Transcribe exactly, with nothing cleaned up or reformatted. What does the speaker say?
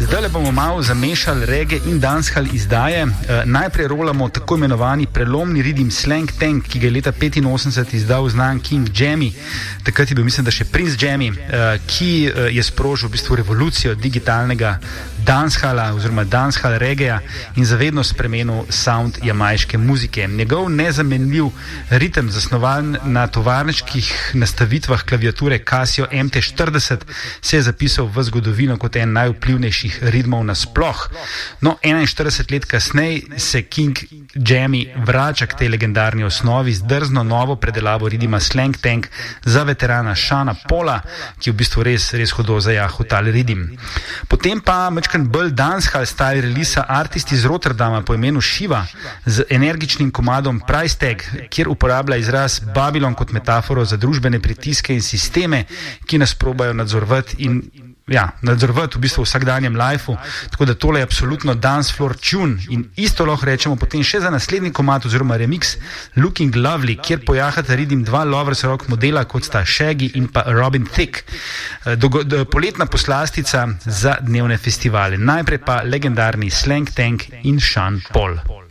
Zdaj bomo malo zamešali reggae in dancehall izdaje. Uh, najprej rolamo tako imenovani prelomni ridim Slang Tank, ki ga je leta petinosemdeset izdal znan King Jammy. Takrat je bil, mislim, da še Prince Jammy, uh, ki uh, je sprožil v bistvu revolucijo digitalnega dancehala oziroma dancehall reggae in zavedno spremenil sound jamajške muzike. Njegov nezamenljiv ritem, zasnovan na tovarniških nastavitvah klaviature Casio M T štirideset, se je zapisal v zgodovino kot en najvplivnejših ritmov nasploh. No, enainštirideset let kasneje se King Jammy vrača k tej legendarni osnovi z drzno novo predelavo ridima Slang Tank za veterana Seana Paula, ki je v bistvu res, res hudo zajahal tale ridim. Potem pa mečkan bolj dancehall style releasa artist iz Rotterdama po imenu Shiva z energičnim komadom Price Tag, kjer uporablja izraz Babylon kot metaforo za družbene pritiske in sisteme, ki nas probajo nadzorovati in Ja, nadzorovati v bistvu v vsakdanjem lifeu, tako da tole je absolutno dance floor tune in isto lahko rečemo potem še za naslednji komad oziroma remix Looking Lovely, kjer pojahata ridim dva Lovers Rock modela, kot sta Shaggy in pa Robin Thicke. Dogo, do, poletna poslastica za dnevne festivale. Najprej pa legendarni Slang Tank in Sean Paul.